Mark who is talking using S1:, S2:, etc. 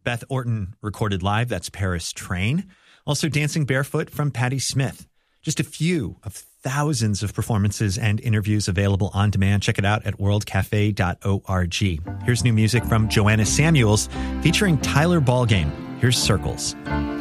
S1: Beth Orton recorded live. That's Paris Train. Also Dancing Barefoot from Patti Smith. Just a few of thousands of performances and interviews available on demand. Check it out at worldcafe.org. Here's new music from Joanna Samuels featuring Tyler Ballgame. Here's Circles.